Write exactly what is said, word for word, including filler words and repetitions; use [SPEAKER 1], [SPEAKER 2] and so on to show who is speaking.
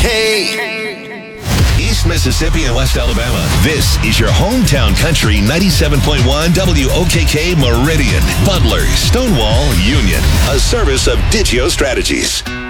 [SPEAKER 1] K. East Mississippi and West Alabama. This is your hometown country ninety-seven point one W O K K Meridian, Butler, Stonewall, Union. A service of Digio Strategies.